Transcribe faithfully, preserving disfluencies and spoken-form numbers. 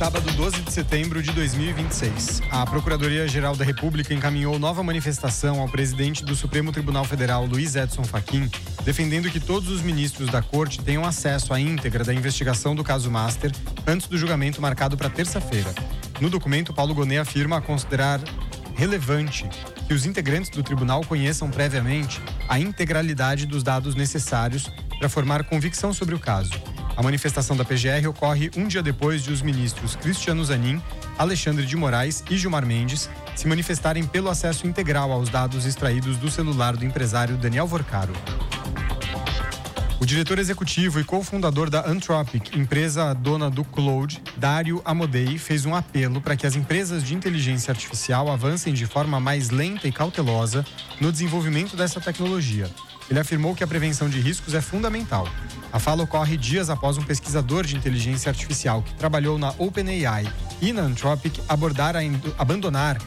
sábado, doze de setembro de dois mil e vinte e seis. A Procuradoria-Geral da República encaminhou nova manifestação ao presidente do Supremo Tribunal Federal, Luiz Edson Fachin, defendendo que todos os ministros da Corte tenham acesso à íntegra da investigação do caso Master antes do julgamento marcado para terça-feira. No documento, Paulo Gonet afirma considerar relevante que os integrantes do tribunal conheçam previamente a integralidade dos dados necessários para formar convicção sobre o caso. A manifestação da P G R ocorre um dia depois de os ministros Cristiano Zanin, Alexandre de Moraes e Gilmar Mendes se manifestarem pelo acesso integral aos dados extraídos do celular do empresário Daniel Vorcaro. O diretor executivo e cofundador da Anthropic, empresa dona do Claude, Dario Amodei, fez um apelo para que as empresas de inteligência artificial avancem de forma mais lenta e cautelosa no desenvolvimento dessa tecnologia. Ele afirmou que a prevenção de riscos é fundamental. A fala ocorre dias após um pesquisador de inteligência artificial que trabalhou na OpenAI e na Anthropic abordar a, abandonar